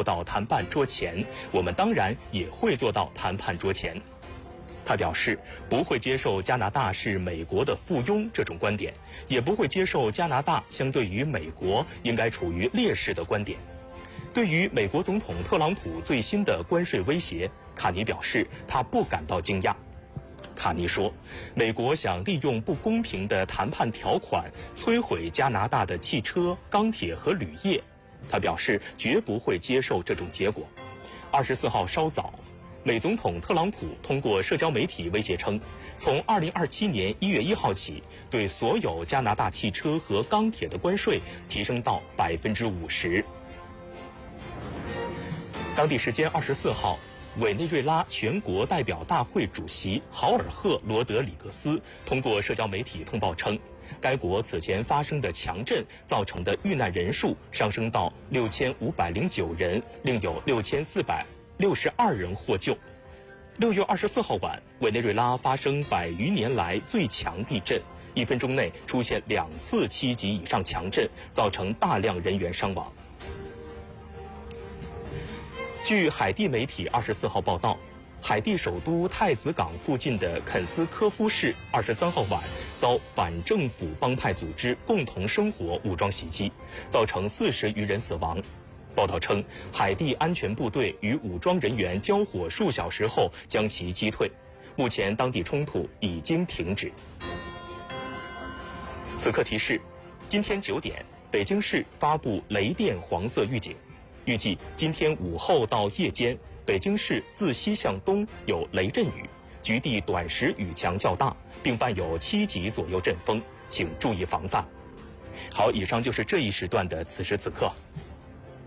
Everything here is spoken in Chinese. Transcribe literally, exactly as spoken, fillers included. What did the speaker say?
坐到谈判桌前，我们当然也会坐到谈判桌前。他表示不会接受加拿大是美国的附庸这种观点，也不会接受加拿大相对于美国应该处于劣势的观点。对于美国总统特朗普最新的关税威胁，卡尼表示他不感到惊讶。卡尼说，美国想利用不公平的谈判条款摧毁加拿大的汽车、钢铁和铝业。他表示绝不会接受这种结果。二十四号稍早，美总统特朗普通过社交媒体威胁称，从二零二七年一月一号起，对所有加拿大汽车和钢铁的关税提升到百分之五十。当地时间二十四号，委内瑞拉全国代表大会主席豪尔赫·罗德里格斯通过社交媒体通报称，该国此前发生的强震造成的遇难人数上升到六千五百零九人，另有六千四百六十二人获救。六月二十四号晚，委内瑞拉发生百余年来最强地震，一分钟内出现两次七级以上强震，造成大量人员伤亡。据海地媒体二十四号报道，海地首都太子港附近的肯斯科夫市二十三号晚遭反政府帮派组织共同生活武装袭击，造成四十余人死亡。报道称，海地安全部队与武装人员交火数小时后将其击退，目前当地冲突已经停止。此刻提示：今天九点，北京市发布雷电黄色预警。预计今天午后到夜间，北京市自西向东有雷阵雨，局地短时雨强较大，并伴有七级左右阵风，请注意防范。好，以上就是这一时段的此时此刻。